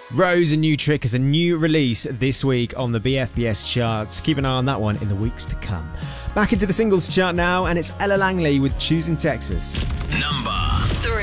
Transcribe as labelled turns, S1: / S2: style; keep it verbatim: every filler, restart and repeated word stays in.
S1: Rose, A New Trick is a new release this week on the B F B S charts. Keep an eye on that one in the weeks to come. Back into the singles chart now, and it's Ella Langley with Choosing Texas.
S2: Number